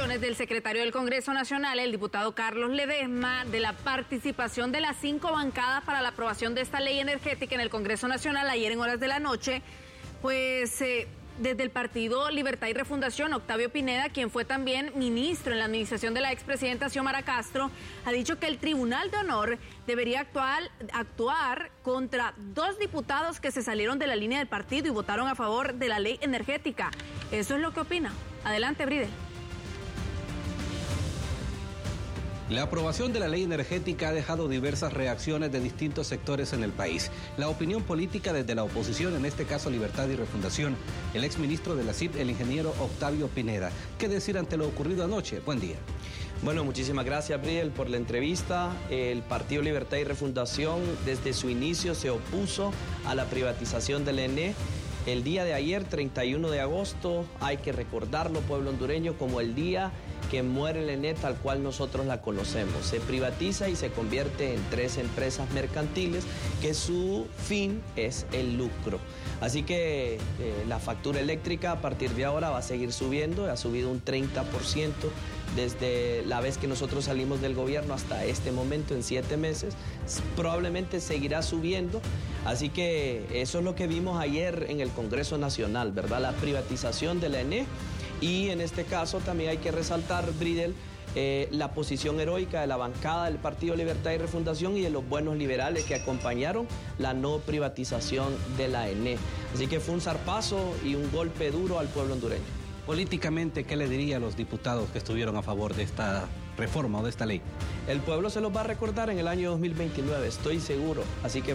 declaraciones del secretario del Congreso Nacional, el diputado Carlos Ledesma, de la participación de las 5 bancadas para la aprobación de esta ley energética en el Congreso Nacional ayer en horas de la noche, pues desde el Partido Libertad y Refundación, Octavio Pineda, quien fue también ministro en la administración de la expresidenta Xiomara Castro, ha dicho que el Tribunal de Honor debería actuar contra 2 diputados que se salieron de la línea del partido y votaron a favor de la ley energética. Eso es lo que opina. Adelante, Bridel. La aprobación de la ley energética ha dejado diversas reacciones de distintos sectores en el país. La opinión política desde la oposición, en este caso Libertad y Refundación, el exministro de la CIP, el ingeniero Octavio Pineda. ¿Qué decir ante lo ocurrido anoche? Buen día. Bueno, muchísimas gracias, Bridel, por la entrevista. El Partido Libertad y Refundación desde su inicio se opuso a la privatización del ENE. El día de ayer, 31 de agosto, hay que recordarlo, pueblo hondureño, como el día que muere el ENE tal cual nosotros la conocemos. Se privatiza y se convierte en 3 empresas mercantiles que su fin es el lucro. Así que la factura eléctrica a partir de ahora va a seguir subiendo, ha subido un 30% desde la vez que nosotros salimos del gobierno hasta este momento en 7 meses. Probablemente seguirá subiendo. Así que eso es lo que vimos ayer en el Congreso Nacional, ¿verdad? La privatización de la ENE. Y en este caso también hay que resaltar, Bridel, la posición heroica de la bancada del Partido Libertad y Refundación y de los buenos liberales que acompañaron la no privatización de la ENE. Así que fue un zarpazo y un golpe duro al pueblo hondureño. Políticamente, ¿qué le diría a los diputados que estuvieron a favor de esta reforma o de esta ley? El pueblo se los va a recordar en el año 2029, estoy seguro. Así que